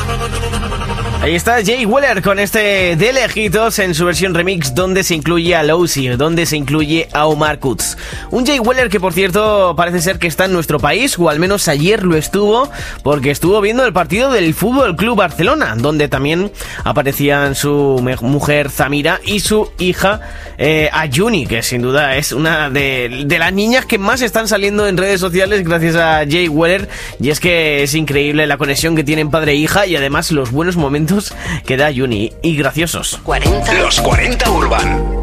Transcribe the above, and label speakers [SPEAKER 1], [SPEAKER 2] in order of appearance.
[SPEAKER 1] Ahí está Jay Wheeler con este de lejitos en su versión remix, donde se incluye a Lowzy, donde se incluye a Omar Coutts. Un Jay Wheeler que, por cierto, parece ser que está en nuestro país, o al menos ayer lo estuvo, porque estuvo viendo el partido del Fútbol Club Barcelona, donde también aparecían su mujer Zamira y su hija Ayuni, que sin duda es una de las niñas que más están saliendo en redes sociales gracias a Jay Wheeler, y es que es increíble la conexión que tienen padre e hija, y además los buenos momentos que da Ayuni, y graciosos.
[SPEAKER 2] 40.
[SPEAKER 3] Los 40 Urban.